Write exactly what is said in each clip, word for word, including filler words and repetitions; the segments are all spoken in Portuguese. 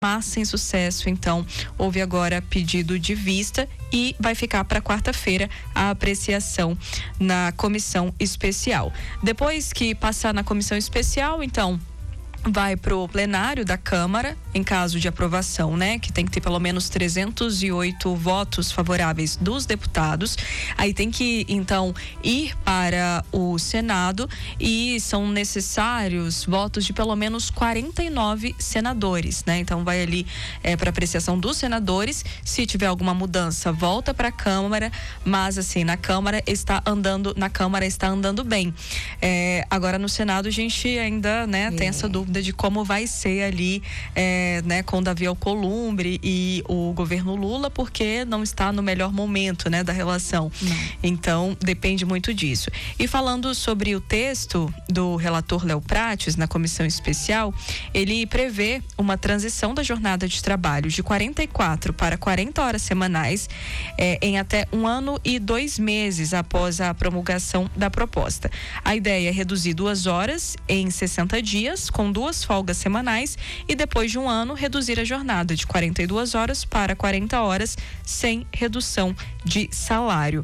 mas sem sucesso. Então, houve agora pedido de vista e vai ficar para quarta-feira a apreciação na comissão especial. Depois que passar na comissão especial, então vai pro plenário da Câmara, em caso de aprovação, né? Que tem que ter pelo menos trezentos e oito votos favoráveis dos deputados. Aí tem que, então, ir para o Senado e são necessários votos de pelo menos quarenta e nove senadores, né? Então vai ali é, para apreciação dos senadores. Se tiver alguma mudança, volta para a Câmara, mas assim, na Câmara está andando, na Câmara está andando bem. É, agora no Senado a gente ainda, né, é. tem essa dúvida de como vai ser ali, é, né, com Davi Alcolumbre e o governo Lula, porque não está no melhor momento, né, da relação. Não. Então, depende muito disso. E falando sobre o texto do relator Léo Prates na comissão especial, ele prevê uma transição da jornada de trabalho de quarenta e quatro para quarenta horas semanais é, em até um ano e dois meses após a promulgação da proposta. A ideia é reduzir duas horas em sessenta dias, com duas duas folgas semanais, e depois de um ano reduzir a jornada de quarenta e duas horas para quarenta horas sem redução de salário.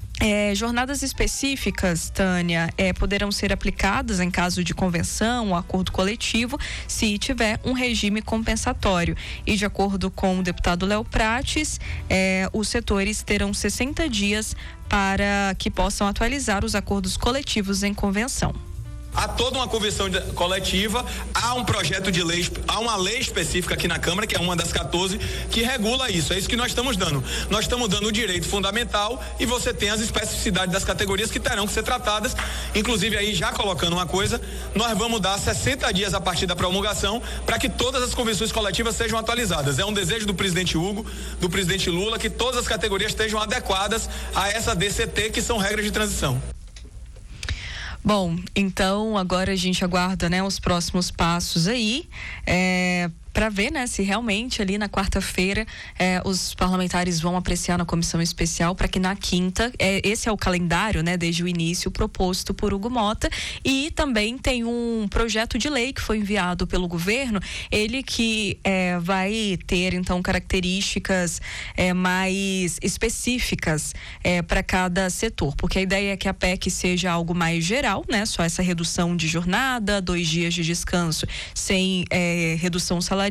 É, jornadas específicas, Tânia, é, poderão ser aplicadas em caso de convenção ou acordo coletivo, se tiver um regime compensatório. E de acordo com o deputado Léo Prates, é, os setores terão sessenta dias para que possam atualizar os acordos coletivos em convenção. Há toda uma convenção coletiva, há um projeto de lei, há uma lei específica aqui na Câmara, que é uma das quatorze, que regula isso. É isso que nós estamos dando. Nós estamos dando o direito fundamental e você tem as especificidades das categorias que terão que ser tratadas. Inclusive aí, já colocando uma coisa, nós vamos dar sessenta dias a partir da promulgação para que todas as convenções coletivas sejam atualizadas. É um desejo do presidente Hugo, do presidente Lula, que todas as categorias estejam adequadas a essa D C T, que são regras de transição. Bom, então agora a gente aguarda, né, os próximos passos aí, é, para ver, né, se realmente ali na quarta-feira é, os parlamentares vão apreciar na comissão especial, para que na quinta, é, esse é o calendário, né, desde o início proposto por Hugo Mota. E também tem um projeto de lei que foi enviado pelo governo, ele que é, vai ter então características é, mais específicas é, para cada setor, porque a ideia é que a P E C seja algo mais geral, né, só essa redução de jornada, dois dias de descanso sem é, redução salarial,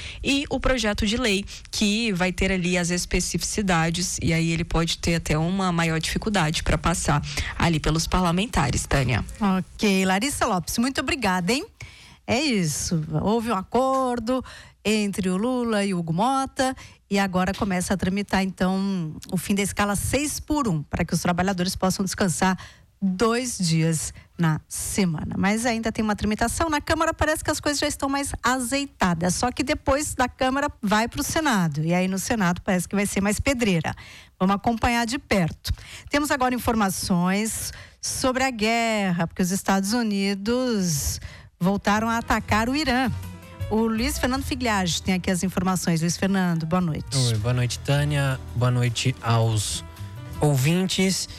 e o projeto de lei que vai ter ali as especificidades, e aí ele pode ter até uma maior dificuldade para passar ali pelos parlamentares, Tânia. Ok, Larissa Lopes, muito obrigada, hein? É isso, houve um acordo entre o Lula e o Hugo Mota e agora começa a tramitar então o fim da escala seis por um, para que os trabalhadores possam descansar dois dias na semana. Mas ainda tem uma tramitação na Câmara, parece que as coisas já estão mais azeitadas, só que depois da Câmara vai para o Senado, e aí no Senado parece que vai ser mais pedreira. Vamos acompanhar de perto. Temos agora informações sobre a guerra, porque os Estados Unidos voltaram a atacar o Irã. O Luiz Fernando Figliage tem aqui as informações. Luiz Fernando, boa noite. Oi, boa noite, Tânia, boa noite aos ouvintes.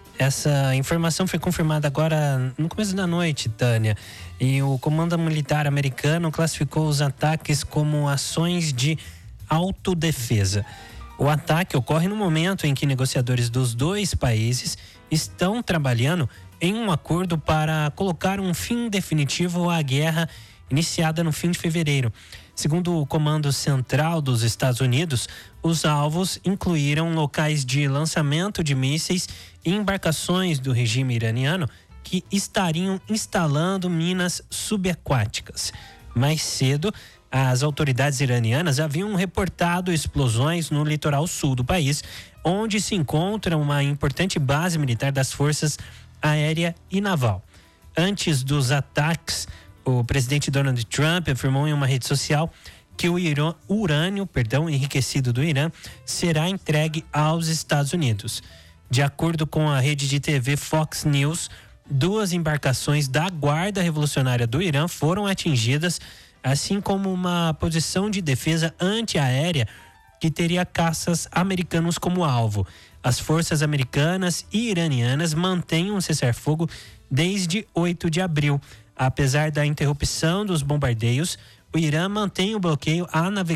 Essa informação foi confirmada agora no começo da noite, Tânia. E o Comando Militar Americano classificou os ataques como ações de autodefesa. O ataque ocorre no momento em que negociadores dos dois países estão trabalhando em um acordo para colocar um fim definitivo à guerra iniciada no fim de fevereiro. Segundo o Comando Central dos Estados Unidos, os alvos incluíram locais de lançamento de mísseis e embarcações do regime iraniano que estariam instalando minas subaquáticas. Mais cedo, as autoridades iranianas haviam reportado explosões no litoral sul do país, onde se encontra uma importante base militar das forças aérea e naval. Antes dos ataques, o presidente Donald Trump afirmou em uma rede social que o Irã, urânio perdão, enriquecido do Irã será entregue aos Estados Unidos. De acordo com a rede de T V Fox News, duas embarcações da Guarda Revolucionária do Irã foram atingidas, assim como uma posição de defesa antiaérea que teria caças americanos como alvo. As forças americanas e iranianas mantêm um cessar-fogo desde oito de abril. Apesar da interrupção dos bombardeios, o Irã mantém o bloqueio à navegação